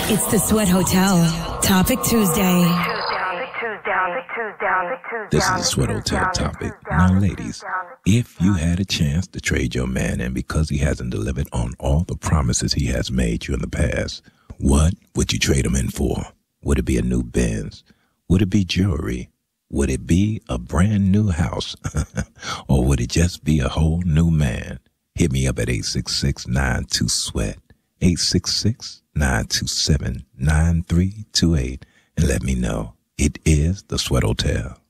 It's the Sweat Hotel. Topic Tuesday. This is the Sweat Hotel topic. Now, ladies, if you had a chance to trade your man in because he hasn't delivered on all the promises he has made you in the past, what would you trade him in for? Would it be a new Benz? Would it be jewelry? Would it be a brand new house? Or would it just be a whole new man? Hit me up at 866-92-SWEAT, 866-927-9328, and let me know. It is the Sweat Hotel.